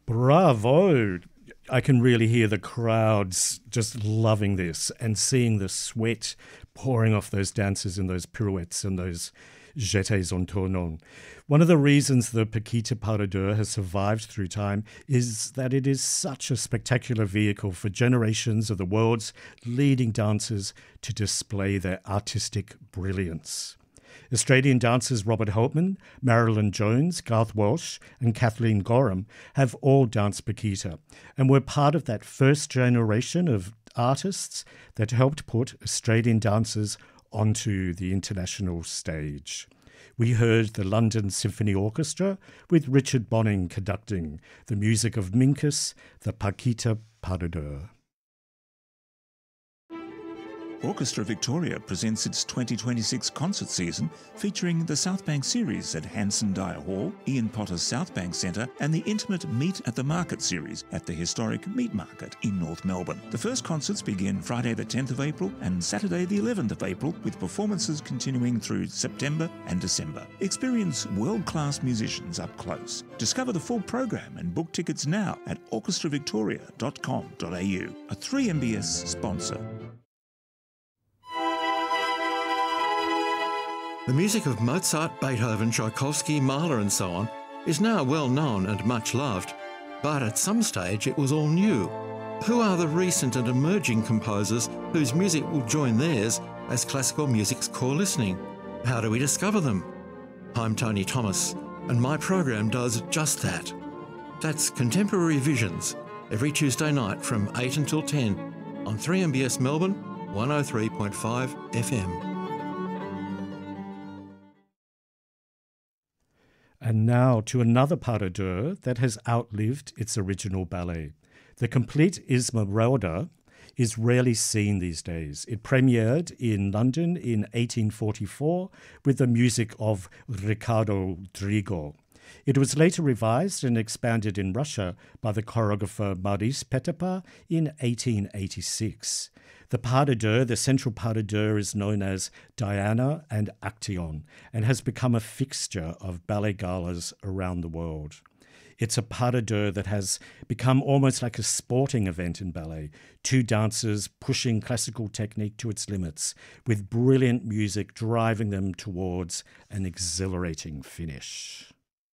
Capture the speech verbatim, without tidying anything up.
Bravo! I can really hear the crowds just loving this and seeing the sweat pouring off those dancers in those pirouettes and those jetés en tournon. One of the reasons the Paquita Pas Deux has survived through time is that it is such a spectacular vehicle for generations of the world's leading dancers to display their artistic brilliance. Australian dancers Robert Holtman, Marilyn Jones, Garth Walsh and Kathleen Gorham have all danced Paquita and were part of that first generation of artists that helped put Australian dancers onto the international stage. We heard the London Symphony Orchestra with Richard Bonning conducting the music of Minkus, the Paquita Pas Deux. Orchestra Victoria presents its twenty twenty-six concert season featuring the South Bank series at Hanson Dyer Hall, Ian Potter's South Bank Centre and the intimate Meet at the Market series at the historic Meat Market in North Melbourne. The first concerts begin Friday the tenth of April and Saturday the eleventh of April, with performances continuing through September and December. Experience world-class musicians up close. Discover the full program and book tickets now at orchestra victoria dot com dot a u, a three M B S sponsor. The music of Mozart, Beethoven, Tchaikovsky, Mahler and so on is now well known and much loved, but at some stage it was all new. Who are the recent and emerging composers whose music will join theirs as classical music's core listening? How do we discover them? I'm Tony Thomas, and my program does just that. That's Contemporary Visions, every Tuesday night from eight until ten on three M B S Melbourne, one oh three point five F M. And now to another pas de deux that has outlived its original ballet. The complete Esmeralda is rarely seen these days. It premiered in London in eighteen forty-four with the music of Riccardo Drigo. It was later revised and expanded in Russia by the choreographer Maurice Petipa in eighteen eighty-six. The pas de deux, the central pas de deux, is known as Diana and Action and has become a fixture of ballet galas around the world. It's a pas de deux that has become almost like a sporting event in ballet, two dancers pushing classical technique to its limits, with brilliant music driving them towards an exhilarating finish.